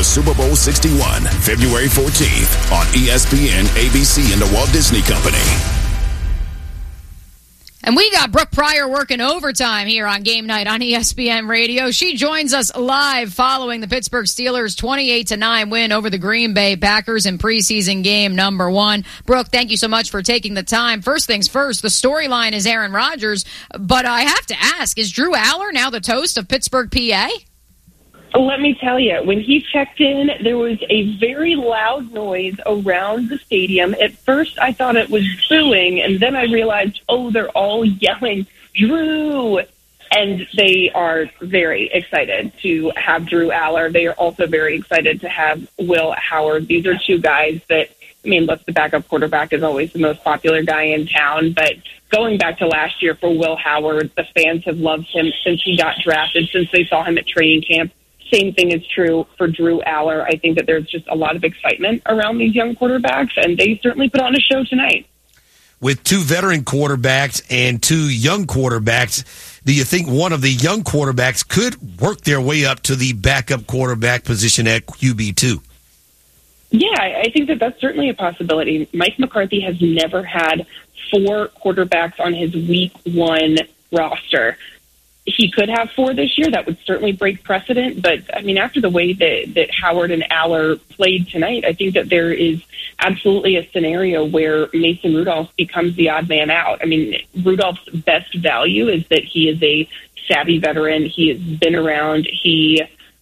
the Super Bowl 61, February 14th on ESPN, ABC, and the Walt Disney Company. And we got Brooke Pryor working overtime here on Game Night on ESPN Radio. She joins us live following the Pittsburgh Steelers' 28-9 win over the Green Bay Packers in preseason game number 1. Brooke, thank you so much for taking the time. First things first, the storyline is Aaron Rodgers, but I have to ask, is Drew Aller now the toast of Pittsburgh, PA? Let me tell you, when he checked in, there was a very loud noise around the stadium. At first, I thought it was booing, and then I realized, they're all yelling, Drew! And they are very excited to have Drew Aller. They are also very excited to have Will Howard. These are two guys that, look, the backup quarterback is always the most popular guy in town, but going back to last year for Will Howard, the fans have loved him since he got drafted, since they saw him at training camp. Same thing is true for Drew Aller. I think that there's just a lot of excitement around these young quarterbacks, and they certainly put on a show tonight. With two veteran quarterbacks and two young quarterbacks, do you think one of the young quarterbacks could work their way up to the backup quarterback position at QB2? Yeah, I think that that's certainly a possibility. Mike McCarthy has never had 4 quarterbacks on his week 1 roster. He could have 4 this year. That would certainly break precedent. But, after the way that Howard and Aller played tonight, I think that there is absolutely a scenario where Mason Rudolph becomes the odd man out. Rudolph's best value is that he is a savvy veteran. He has been around. He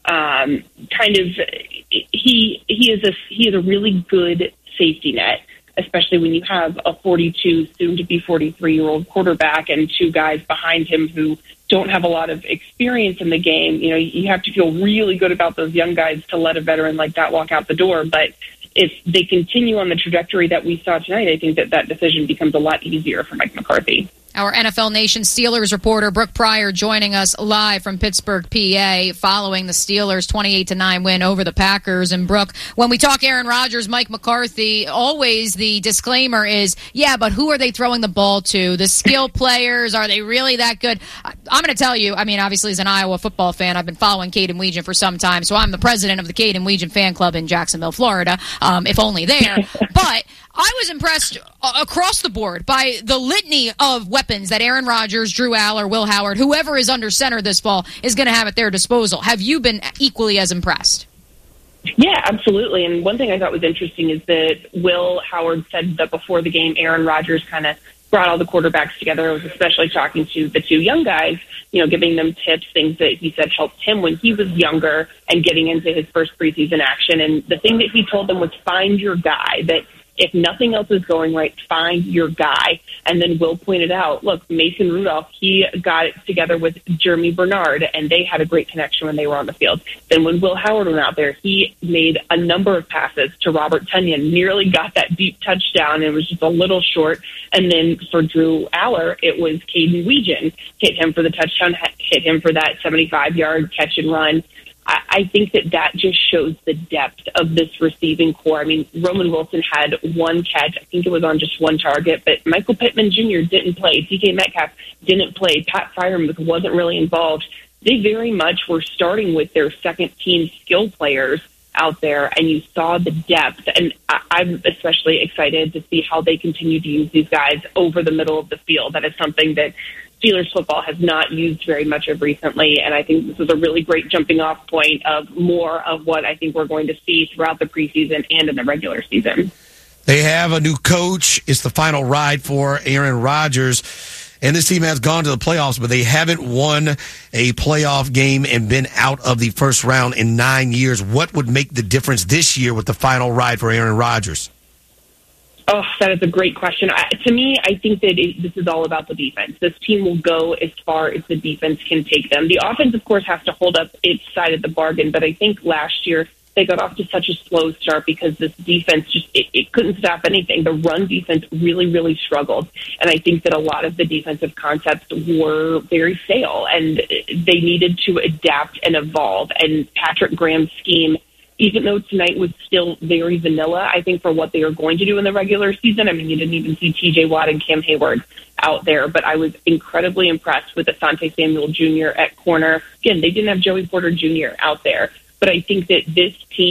is a really good safety net, especially when you have a 42, soon-to-be 43-year-old quarterback and 2 guys behind him who don't have a lot of experience in the game. You have to feel really good about those young guys to let a veteran like that walk out the door. But if they continue on the trajectory that we saw tonight, I think that decision becomes a lot easier for Mike McCarthy. Our NFL Nation Steelers reporter, Brooke Pryor, joining us live from Pittsburgh, PA, following the Steelers' 28-9 win over the Packers. And, Brooke, when we talk Aaron Rodgers, Mike McCarthy, always the disclaimer is, yeah, but who are they throwing the ball to? The skill players, are they really that good? I'm going to tell you, obviously, as an Iowa football fan, I've been following Caden Weegan for some time, so I'm the president of the Caden Weegan fan club in Jacksonville, Florida, if only there. But I was impressed across the board by the litany of weapons that Aaron Rodgers, Drew Aller, Will Howard, whoever is under center this fall is going to have at their disposal. Have you been equally as impressed? Yeah, absolutely. And one thing I thought was interesting is that Will Howard said that before the game, Aaron Rodgers kind of brought all the quarterbacks together. I was especially talking to the 2 young guys, giving them tips, things that he said helped him when he was younger and getting into his first preseason action. And the thing that he told them was find your guy, that if nothing else is going right, find your guy. And then Will pointed out, look, Mason Rudolph, he got it together with Jeremy Bernard, and they had a great connection when they were on the field. Then when Will Howard went out there, he made a number of passes to Robert Tonyan, nearly got that deep touchdown, and it was just a little short. And then for Drew Aller, it was Caden Weegan, hit him for the touchdown, hit him for that 75-yard catch and run. I think that just shows the depth of this receiving core. Roman Wilson had 1 catch. I think it was on just 1 target, but Michael Pittman Jr. didn't play. DK Metcalf didn't play. Pat Freiermuth wasn't really involved. They very much were starting with their second-team skill players out there, and you saw the depth. And I'm especially excited to see how they continue to use these guys over the middle of the field. That is something that Steelers football has not used very much of recently, and I think this is a really great jumping-off point of more of what I think we're going to see throughout the preseason and in the regular season. They have a new coach. It's the final ride for Aaron Rodgers, and this team has gone to the playoffs, but they haven't won a playoff game and been out of the first round in 9 years. What would make the difference this year with the final ride for Aaron Rodgers? Oh, that is a great question. To me, I think that this is all about the defense. This team will go as far as the defense can take them. The offense, of course, has to hold up its side of the bargain, but I think last year they got off to such a slow start because this defense just it couldn't stop anything. The run defense really, really struggled, and I think that a lot of the defensive concepts were very stale, and they needed to adapt and evolve. And Patrick Graham's scheme, even though tonight was still very vanilla, I think for what they are going to do in the regular season, you didn't even see T.J. Watt and Cam Hayward out there, but I was incredibly impressed with Asante Samuel Jr. at corner. Again, they didn't have Joey Porter Jr. out there, but I think that this team